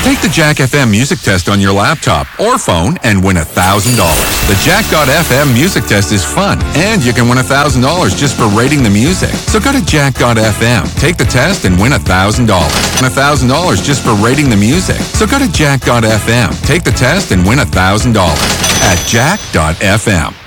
Take the Jack FM music test on your laptop or phone and win $1,000. The Jack.fm music test is fun, and you can win $1,000 just for rating the music. So go to Jack.fm, take the test, and win $1,000. $1,000 just for rating the music. So go to Jack.fm, take the test, and win $1,000 at Jack.fm.